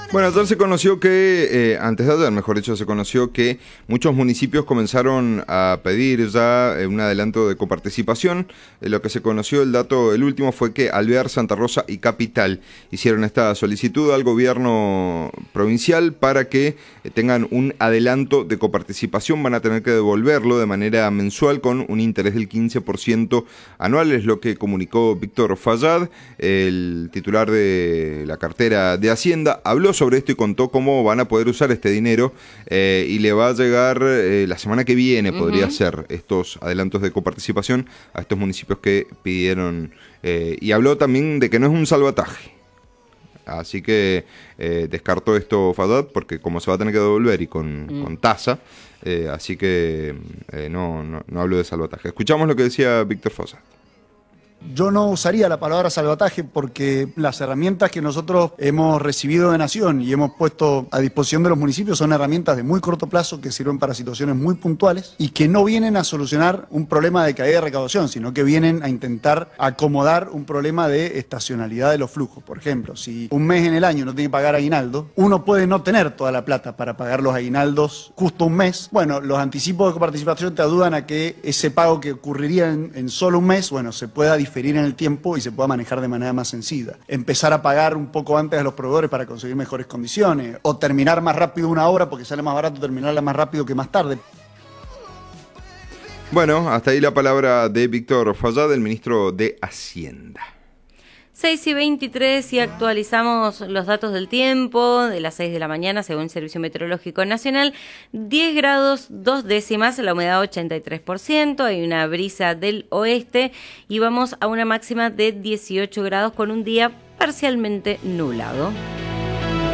Bueno, ayer se conoció que, antes de ayer, mejor dicho, se conoció que muchos municipios comenzaron a pedir ya un adelanto de coparticipación. Lo que se conoció, el último fue que Alvear, Santa Rosa y Capital hicieron esta solicitud al gobierno provincial para que tengan un adelanto de coparticipación. Van a tener que devolverlo de manera mensual con un interés del 15% anual, es lo que comunicó Víctor Fayad, el titular de la cartera de Hacienda. Habló sobre esto y contó cómo van a poder usar este dinero y le va a llegar la semana que viene, podría ser, estos adelantos de coparticipación a estos municipios que pidieron. Y habló también de que no es un salvataje. Así que descartó esto Fayad porque como se va a tener que devolver y con tasa, así que no habló de salvataje. Escuchamos lo que decía Víctor Fayad. Yo no usaría la palabra salvataje porque las herramientas que nosotros hemos recibido de Nación y hemos puesto a disposición de los municipios son herramientas de muy corto plazo que sirven para situaciones muy puntuales y que no vienen a solucionar un problema de caída de recaudación, sino que vienen a intentar acomodar un problema de estacionalidad de los flujos. Por ejemplo, si un mes en el año no tiene que pagar aguinaldo, uno puede no tener toda la plata para pagar los aguinaldos justo un mes. Bueno, los anticipos de coparticipación te ayudan a que ese pago que ocurriría en solo un mes, bueno, se pueda diferir en el tiempo y se pueda manejar de manera más sencilla. Empezar a pagar un poco antes a los proveedores para conseguir mejores condiciones o terminar más rápido una obra porque sale más barato terminarla más rápido que más tarde. Bueno, hasta ahí la palabra de Víctor Fayad, el ministro de Hacienda. 6:23 y actualizamos los datos del tiempo de las 6 de la mañana según el Servicio Meteorológico Nacional. 10 grados 2 décimas, la humedad 83%, hay una brisa del oeste y vamos a una máxima de 18 grados con un día parcialmente nublado.